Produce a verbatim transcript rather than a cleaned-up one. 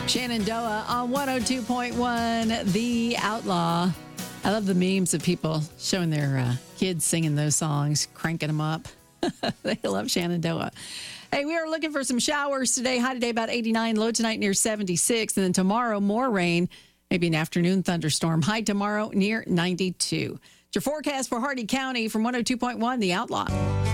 Shenandoah on one oh two point one, The Outlaw. I love the memes of people showing their uh, kids singing those songs, cranking them up. They love Shenandoah. Hey, we are looking for some showers today. High today about eighty-nine, low tonight near seventy-six. And then tomorrow, more rain, maybe an afternoon thunderstorm. High tomorrow near ninety-two. It's your forecast for Hardee County from one oh two point one, The Outlaw.